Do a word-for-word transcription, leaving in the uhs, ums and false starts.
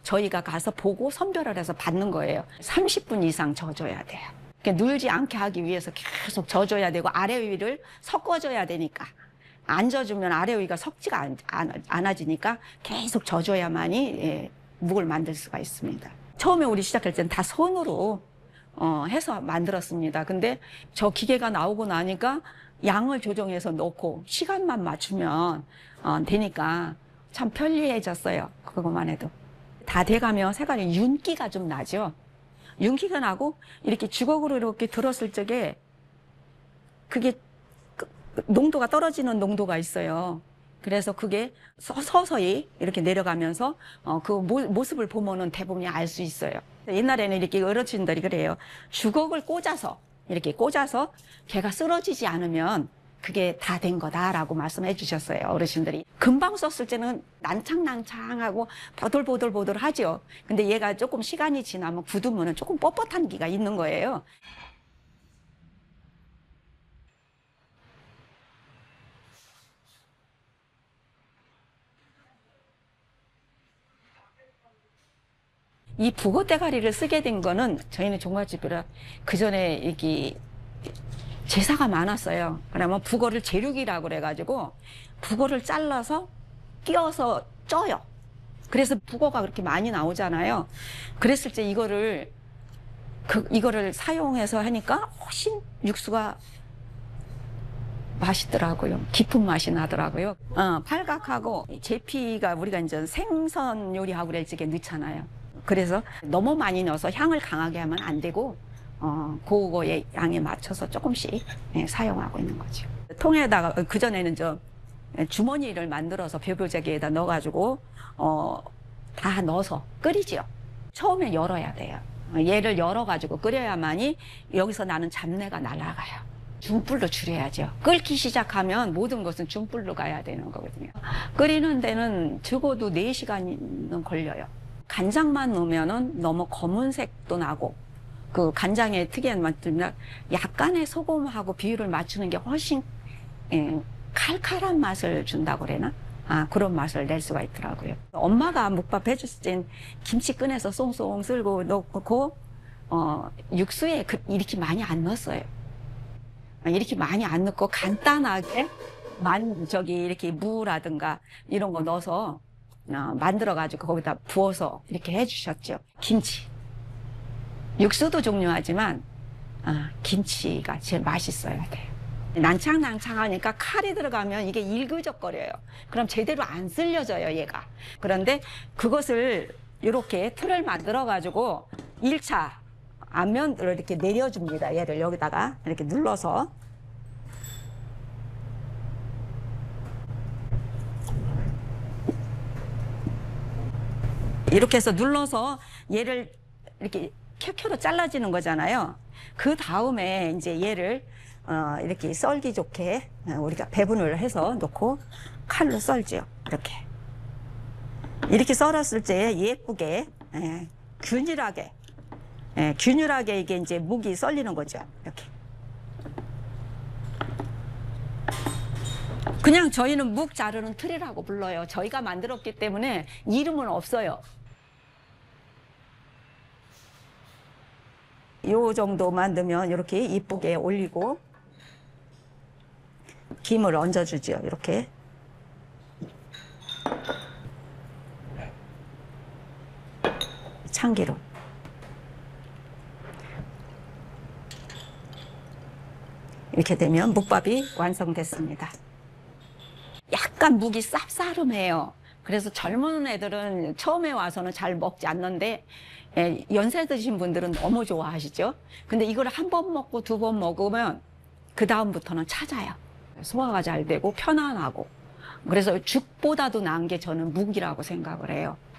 저희가 가서 보고 선별을 해서 받는 거예요. 삼십 분 이상 져줘야 돼요. 눌지 않게 하기 위해서 계속 져줘야 되고 아래 위를 섞어줘야 되니까 안 져주면 아래 위가 섞지가 않, 않, 않아지니까 계속 져줘야만이 예, 묵을 만들 수가 있습니다. 처음에 우리 시작할 때는 다 손으로 어, 해서 만들었습니다. 근데 저 기계가 나오고 나니까 양을 조정해서 넣고 시간만 맞추면 어, 되니까 참 편리해졌어요. 그것만 해도. 다 돼가면 색깔이 윤기가 좀 나죠. 윤기가 나고 이렇게 주걱으로 이렇게 들었을 적에 그게 농도가 떨어지는 농도가 있어요. 그래서 그게 서서히 이렇게 내려가면서 어, 그 모습을 보면은 대부분이 알 수 있어요. 옛날에는 이렇게 어르신들이 그래요. 주걱을 꽂아서 이렇게 꽂아서 걔가 쓰러지지 않으면 그게 다 된 거다라고 말씀해 주셨어요. 어르신들이. 금방 썼을 때는 난창난창하고 보들보들보들 하죠. 근데 얘가 조금 시간이 지나면 굳으면 조금 뻣뻣한 기가 있는 거예요. 이 북어대가리를 쓰게 된 거는 저희는 종갓집이라 그 전에 이게 제사가 많았어요. 그러면 북어를 제육이라고 그래가지고 북어를 잘라서 끼워서 쪄요. 그래서 북어가 그렇게 많이 나오잖아요. 그랬을 때 이거를 그 이거를 사용해서 하니까 훨씬 육수가 맛있더라고요. 깊은 맛이 나더라고요. 어, 팔각하고 제피가 우리가 이제 생선 요리하고 그럴 적에 넣잖아요. 그래서 너무 많이 넣어서 향을 강하게 하면 안 되고 어, 그거의 양에 맞춰서 조금씩 예, 사용하고 있는 거죠. 통에다가 그전에는 저 주머니를 만들어서 벼보자기에다 넣어가지고 어, 다 넣어서 끓이죠. 처음에 열어야 돼요. 얘를 열어가지고 끓여야만이 여기서 나는 잡내가 날아가요. 중불로 줄여야죠. 끓기 시작하면 모든 것은 중불로 가야 되는 거거든요. 끓이는 데는 적어도 네 시간은 걸려요. 간장만 넣으면은 너무 검은색도 나고 그 간장의 특이한 맛들이나 약간의 소금하고 비율을 맞추는 게 훨씬 예, 칼칼한 맛을 준다고 그래나? 아, 그런 맛을 낼 수가 있더라고요. 엄마가 묵밥 해줬을 땐 김치 꺼내서 쏭쏭 쓸고 넣고 어, 육수에 그, 이렇게 많이 안 넣었어요. 이렇게 많이 안 넣고 간단하게 만 저기 이렇게 무라든가 이런 거 넣어서 어, 만들어가지고 거기다 부어서 이렇게 해주셨죠. 김치. 육수도 중요하지만 아, 김치가 제일 맛있어야 돼요. 난창난창하니까 칼이 들어가면 이게 일그적거려요. 그럼 제대로 안 쓸려져요, 얘가. 그런데 그것을 이렇게 틀을 만들어가지고 일 차 앞면으로 이렇게 내려줍니다. 얘를 여기다가 이렇게 눌러서. 이렇게 해서 눌러서 얘를 이렇게 켜켜로 잘라지는 거잖아요. 그 다음에 이제 얘를 어 이렇게 썰기 좋게 우리가 배분을 해서 놓고 칼로 썰죠. 이렇게 이렇게 썰었을 때 예쁘게 예, 균일하게 예, 균일하게 이게 이제 묵이 썰리는 거죠. 이렇게 그냥 저희는 묵 자르는 틀이라고 불러요. 저희가 만들었기 때문에 이름은 없어요. 요 정도만 넣으면 이렇게 이쁘게 올리고 김을 얹어주죠. 이렇게 참기름 이렇게 되면 묵밥이 완성됐습니다. 약간 묵이 쌉싸름해요. 그래서 젊은 애들은 처음에 와서는 잘 먹지 않는데 예, 연세 드신 분들은 너무 좋아하시죠. 근데 이걸 한 번 먹고 두 번 먹으면 그 다음부터는 찾아요. 소화가 잘 되고 편안하고 그래서 죽보다도 나은 게 저는 묵이라고 생각을 해요.